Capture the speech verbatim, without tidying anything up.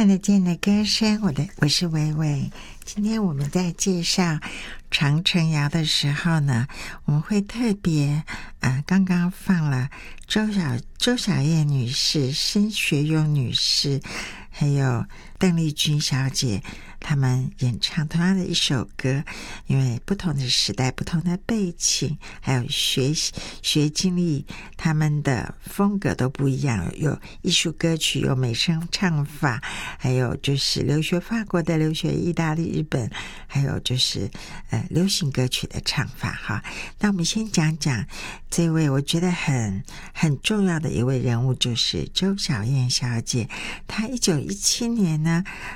看得见的歌声，我的我是伟伟。今天我们在介绍长城谣的时候呢，我们会特别呃，刚刚放了周小周小燕女士、申学勇女士还有邓丽君小姐他们演唱同样的一首歌，因为不同的时代、不同的背景还有学学经历，他们的风格都不一样，有艺术歌曲，有美声唱法，还有就是留学法国的、留学意大利、日本，还有就是呃流行歌曲的唱法哈。那我们先讲讲这位我觉得很很重要的一位人物，就是周小燕小姐。她一九一七年呢